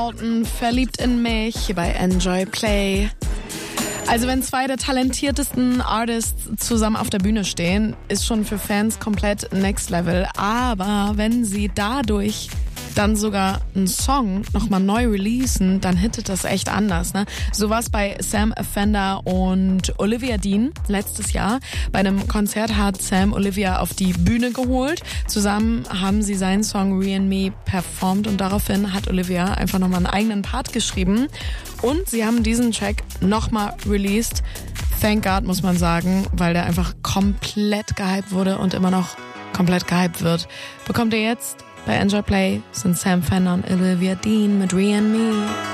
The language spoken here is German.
Verliebt in mich hier bei Enjoy Play. Also wenn zwei der talentiertesten Artists zusammen auf der Bühne stehen, ist schon für Fans komplett next level. Aber wenn sie dadurch dann sogar einen Song nochmal neu releasen, dann hittet das echt anders, ne? So war's bei Sam Fender und Olivia Dean letztes Jahr. Bei einem Konzert hat Sam Olivia auf die Bühne geholt. Zusammen haben sie seinen Song Re and Me performt und daraufhin hat Olivia einfach nochmal einen eigenen Part geschrieben. Und sie haben diesen Track nochmal released. Thank God, muss man sagen, weil der einfach komplett gehypt wurde und immer noch komplett gehypt wird. Bekommt ihr jetzt bei Enjoy Play sind Sam Fender und Olivia Dean mit Re and Me.